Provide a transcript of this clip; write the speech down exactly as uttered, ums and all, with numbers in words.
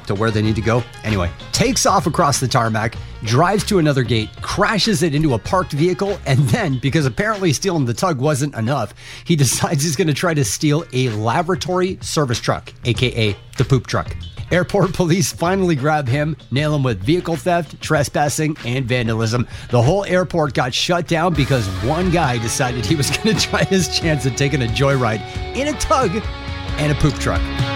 to where they need to go. Anyway, takes off across the tarmac, drives to another gate, crashes it into a parked vehicle, and then, because apparently stealing the tug wasn't enough, he decides he's going to try to steal a laboratory service truck, aka the poop truck. Airport police finally grab him, nail him with vehicle theft, trespassing, and vandalism. The whole airport got shut down because one guy decided he was going to try his chance at taking a joyride in a tug and a poop truck.